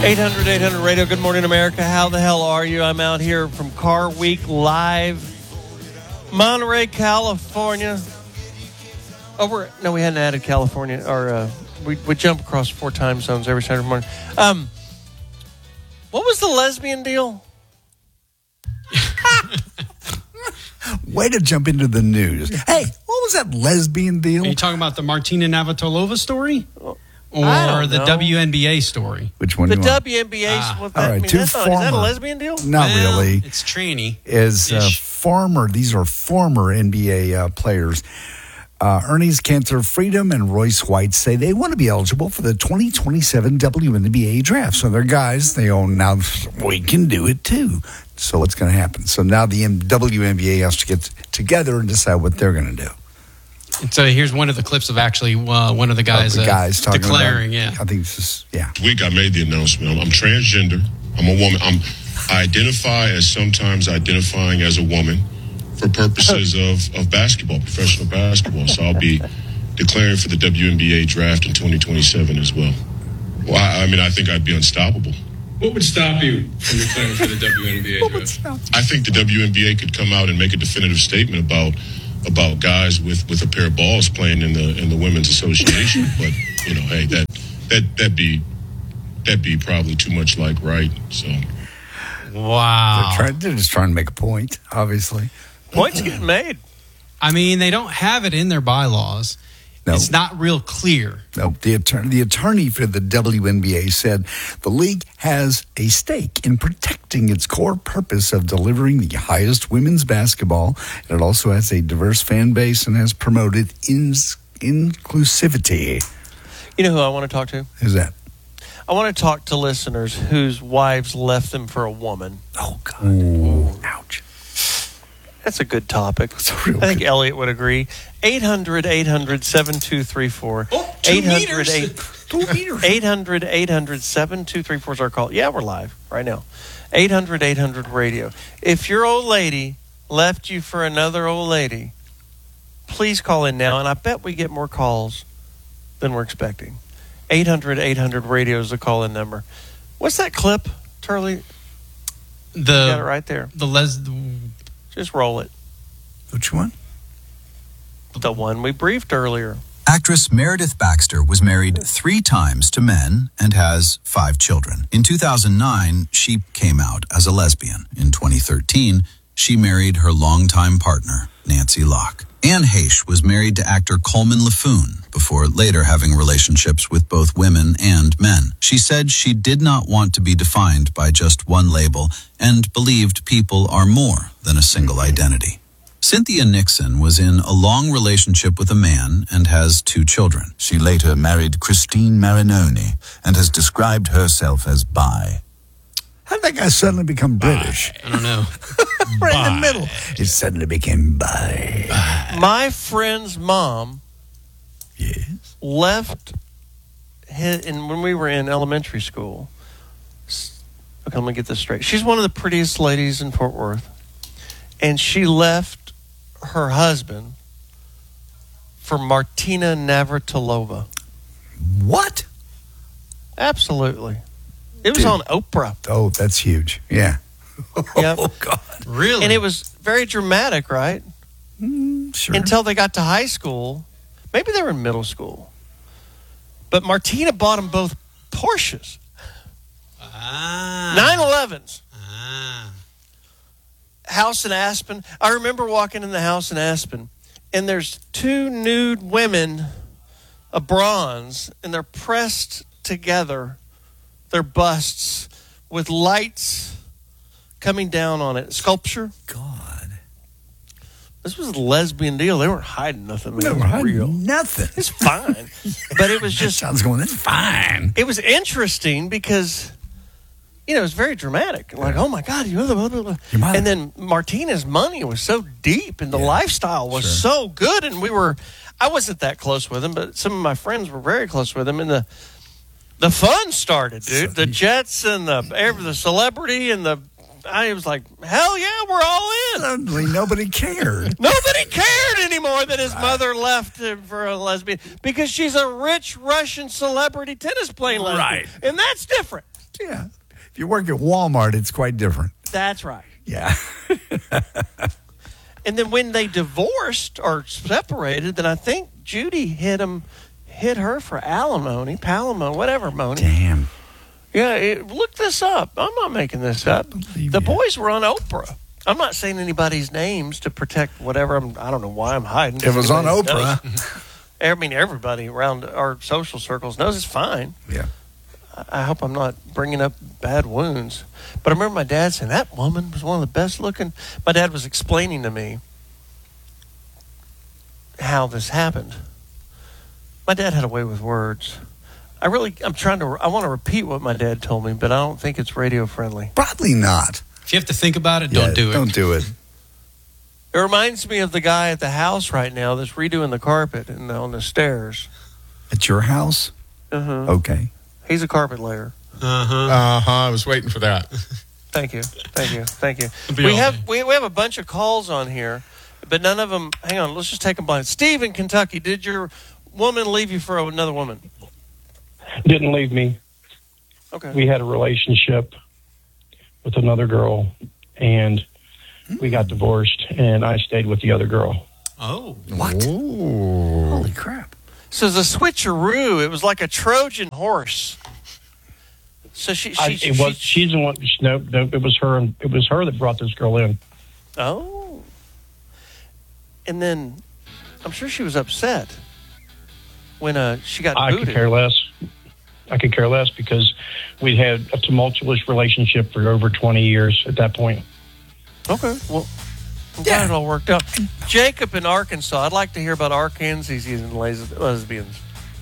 800 Radio. Good morning, America. How the hell are you? I'm out here from Car Week Live, Monterey, California. Oh, we hadn't added California. Or we jump across 4 time zones every Saturday morning. What was the lesbian deal? Way to jump into the news. Hey, what was that lesbian deal? Are you talking about the Martina Navratilova story? Or the know. WNBA story? Which one The do you want? WNBA. What that all right, mean? two Is that a lesbian deal? Not really. It's tranny. These are former NBA players. Ernest Cantor Freedom and Royce White say they want to be eligible for the 2027 WNBA draft. So they're guys, they own now, we can do it too. So what's going to happen? So now the WNBA has to get together and decide what they're going to do. And so here's one of the clips of actually one of the guys, talking declaring, I think this is, Week I made the announcement. I'm transgender. I'm a woman. I identify as sometimes identifying as a woman for purposes of basketball, professional basketball. So I'll be declaring for the WNBA draft in 2027 as well. Well, I think I'd be unstoppable. What would stop you from declaring for the WNBA draft? I think the WNBA could come out and make a definitive statement about guys with a pair of balls playing in the women's association. But hey, that'd be probably too much like right. So wow, they're just trying to make a point, obviously. Points getting made. I mean, they don't have it in their bylaws. No. It's not real clear. No, the attorney for the WNBA said the league has a stake in protecting its core purpose of delivering the highest women's basketball. And it also has a diverse fan base and has promoted inclusivity. You know who I want to talk to? Who's that? I want to talk to listeners whose wives left them for a woman. Oh, God. Ooh. Ouch. That's a good topic. I think Elliot would agree. 800-800-7234. Oh, 2 meters. 800-800-7234 is our call. Yeah, we're live right now. 800-800-RADIO. If your old lady left you for another old lady, please call in now, and I bet we get more calls than we're expecting. 800-800-RADIO is the call-in number. What's that clip, Turley? You got it right there. Just roll it. Which one? The one we briefed earlier. Actress Meredith Baxter was married 3 times to men and has 5 children. In 2009, she came out as a lesbian. In 2013, she married her longtime partner, Nancy Locke. Anne Heche was married to actor Coleman LaFoon before later having relationships with both women and men. She said she did not want to be defined by just one label and believed people are more than a single identity. Cynthia Nixon was in a long relationship with a man and has 2 children. She later married Christine Marinoni and has described herself as bi. How did that guy suddenly become British? I don't know. Right in the middle. He suddenly became bi. My friend's mom left when we were in elementary school. Okay, let me get this straight. She's one of the prettiest ladies in Fort Worth. And she left her husband for Martina Navratilova. What? Absolutely. It was on Oprah. Oh, that's huge. Yeah. Yep. Oh, God. Really? And it was very dramatic, right? Sure. Until they got to high school. Maybe they were in middle school. But Martina bought them both Porsches. 911s. House in Aspen. I remember walking in the house in Aspen, and there's 2 nude women of bronze, and they're pressed together, their busts, with lights coming down on it. Sculpture. God. This was a lesbian deal. They weren't hiding nothing. They It were was hiding real. nothing. It's fine. But it was just... Sounds going, that's fine. It was interesting because... it was very dramatic. Like, oh my God, and then Martina's money was so deep and the lifestyle was so good. And I wasn't that close with him, but some of my friends were very close with him. And the fun started, dude. The jets and the celebrity and I was like, hell yeah, we're all in. Suddenly nobody cared. Nobody cared anymore that his mother left him for a lesbian because she's a rich Russian celebrity tennis playing lesbian. Right. And that's different. Yeah. If you work at Walmart, it's quite different. That's right. Yeah. And then when they divorced or separated, then I think Judy hit her for alimony, whatever, money. Damn. Yeah, look this up. I'm not making this up. The boys were on Oprah. I'm not saying anybody's names to protect whatever. I don't know why I'm hiding. It was on Oprah. I mean, everybody around our social circles knows it's fine. Yeah. I hope I'm not bringing up bad wounds. But I remember my dad saying, that woman was one of the best looking. My dad was explaining to me how this happened. My dad had a way with words. I want to repeat what my dad told me, but I don't think it's radio friendly. Probably not. If you have to think about it, don't do it. Don't do it. It reminds me of the guy at the house right now that's redoing the carpet on the stairs. At your house? Uh-huh. Okay. He's a carpet layer. I was waiting for that. Thank you. We have a bunch of calls on here, but none of them. Hang on, let's just take them blind. Steve in Kentucky, did your woman leave you for another woman? Didn't leave me. Okay. We had a relationship with another girl, and we got divorced, and I stayed with the other girl. Oh. What? Ooh. Holy crap. So the switcheroo, it was like a Trojan horse. So she's the one. No, it was her. It was her that brought this girl in. Oh. And then I'm sure she was upset when she got booted. I could care less because we had a tumultuous relationship for over 20 years at that point. Okay. Well, I'm glad it all worked out. Jacob in Arkansas. I'd like to hear about Arkansas and lesbians.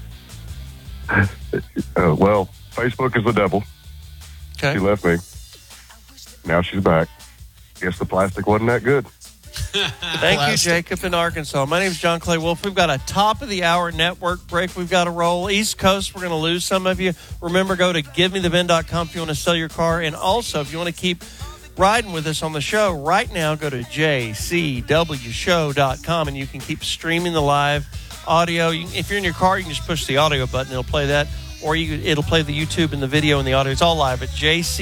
Well, Facebook is the devil. Okay. She left me. Now she's back. Guess the plastic wasn't that good. Thank you, Jacob in Arkansas. My name is John Clay Wolf. We've got a top-of-the-hour network break. We've got to roll. East Coast, we're going to lose some of you. Remember, go to GiveMeTheVin.com if you want to sell your car. And also, if you want to keep riding with us on the show, right now, go to jcwshow.com, and you can keep streaming the live audio. If you're in your car, you can just push the audio button. It'll play that. Or it'll play the YouTube and the video and the audio. It's all live at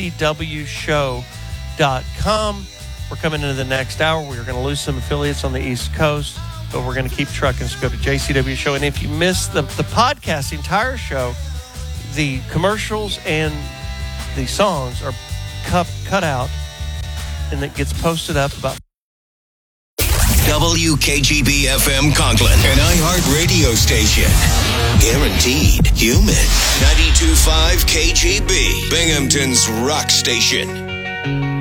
jcwshow.com. We're coming into the next hour. We're going to lose some affiliates on the East Coast, but we're going to keep trucking. So go to JCW Show. And if you missed the podcast, the entire show, the commercials and the songs are cut out, and it gets posted up about WKGB FM Conklin, an iHeart radio station. Guaranteed human. 92.5 KGB, Binghamton's rock station.